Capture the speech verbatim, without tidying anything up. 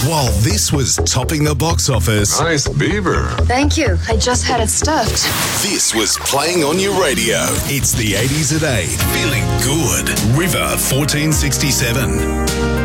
While this was topping the box office, Nice beaver. Thank you. I just had it stuffed. this was playing on your radio. It's the eighties at eight. Feeling good. River fourteen sixty-seven.